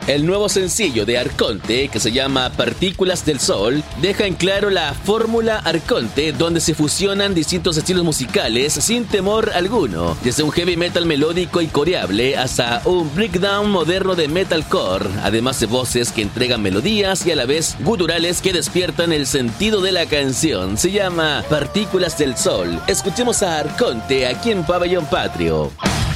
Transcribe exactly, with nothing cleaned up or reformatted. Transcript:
El nuevo sencillo de Arconte, que se llama Partículas del Sol, deja en claro la fórmula Arconte, donde se fusionan distintos estilos musicales sin temor alguno, desde un heavy metal melódico y coreable hasta un breakdown moderno de metalcore, además de voces que entregan melodías y a la vez guturales que despiertan el sentido de la canción. Se llama Partículas del Sol. Escuchemos a Arconte aquí en Pabellón Patrio.